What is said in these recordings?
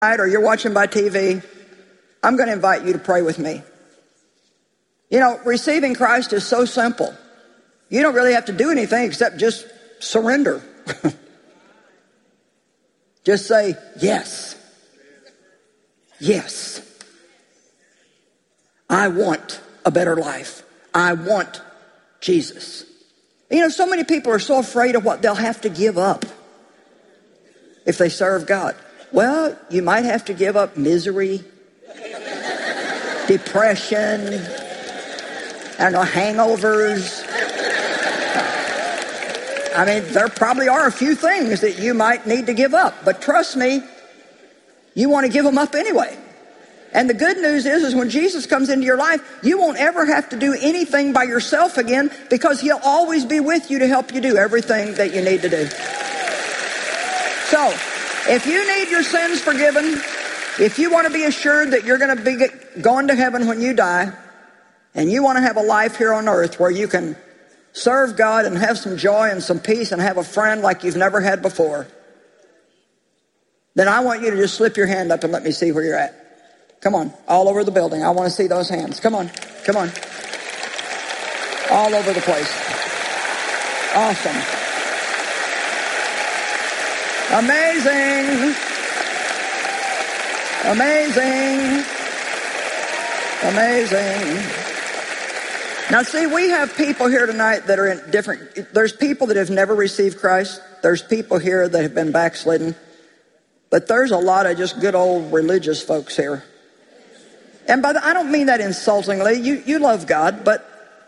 or you're watching by TV, I'm going to invite you to pray with me. You know, receiving Christ is so simple. You don't really have to do anything except just surrender. Just say, yes. Yes. I want a better life. I want Jesus. You know, so many people are so afraid of what they'll have to give up if they serve God. Well, you might have to give up misery, depression, I don't know, hangovers. I mean, there probably are a few things that you might need to give up. But trust me, you want to give them up anyway. And the good news is when Jesus comes into your life, you won't ever have to do anything by yourself again, because he'll always be with you to help you do everything that you need to do. So, if you need your sins forgiven, if you want to be assured that you're going to be going to heaven when you die, and you want to have a life here on earth where you can serve God and have some joy and some peace and have a friend like you've never had before, then I want you to just slip your hand up and let me see where you're at. Come on, all over the building. I want to see those hands. Come on, come on. All over the place. Awesome. Amazing. Amazing. Amazing. Now see, we have people here tonight that are in different, there's people that have never received Christ. There's people here that have been backslidden. But there's a lot of just good old religious folks here. And by the, I don't mean that insultingly. You love God, but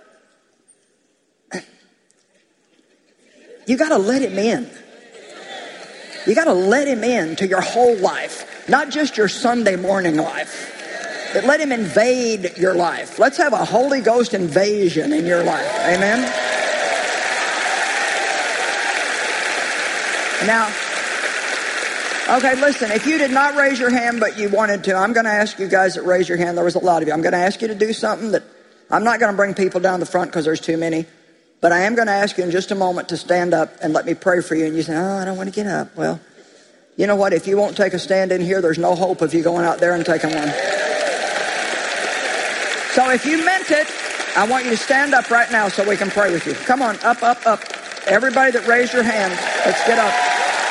you got to let him in. You got to let him in to your whole life, not just your Sunday morning life. But let him invade your life. Let's have a Holy Ghost invasion in your life. Amen? Now, okay, listen, if you did not raise your hand but you wanted to, I'm going to ask you guys that raised your hand. There was a lot of you. I'm going to ask you to do something that I'm not going to bring people down the front because there's too many. But I am going to ask you in just a moment to stand up and let me pray for you. And you say, oh, I don't want to get up. Well, you know what? If you won't take a stand in here, there's no hope of you going out there and taking one. So if you meant it, I want you to stand up right now so we can pray with you. Come on, up, up, up. Everybody that raised your hand, let's get up.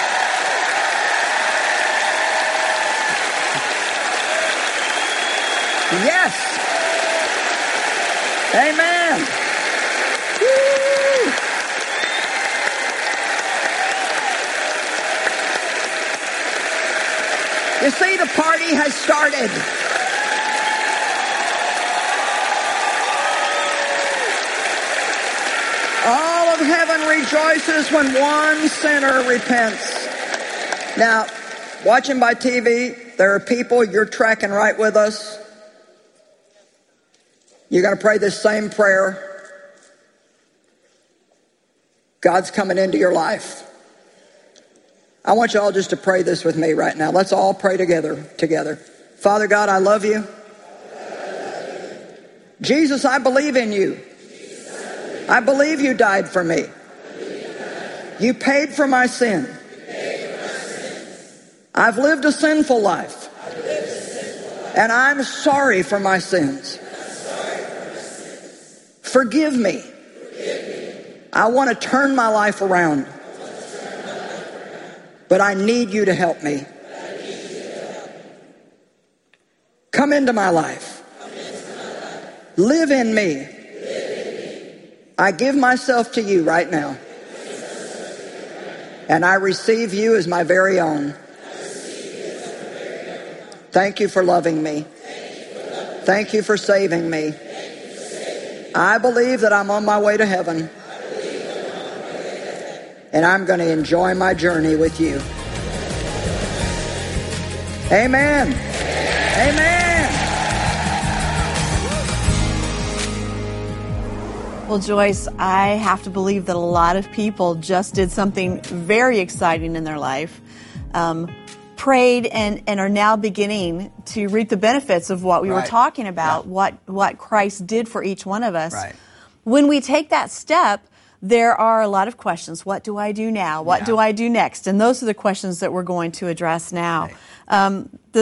Yes. Amen. Woo. You see, the party has started. All of heaven rejoices when one sinner repents. Now, watching by TV, there are people, you're tracking right with us. You're going to pray this same prayer. God's coming into your life. I want you all just to pray this with me right now. Let's all pray together. Father God, I love you. Jesus, I believe in you. I believe you died for me. You paid for my sin. I've lived a sinful life. And I'm sorry for my sins. Forgive me. I want to turn my life around. But I need you to help me. Come into my life. Live in me. I give myself to you right now. And I receive you as my very own. Thank you for loving me. Thank you for saving me. I believe that I'm on my way to heaven. And I'm going to enjoy my journey with you. Amen. Amen. Well, Joyce, I have to believe that a lot of people just did something very exciting in their life, prayed and are now beginning to reap the benefits of what we were talking about, what Christ did for each one of us. Right. When we take that step, there are a lot of questions. What do I do now? What do I do next? And those are the questions that we're going to address now. Right. The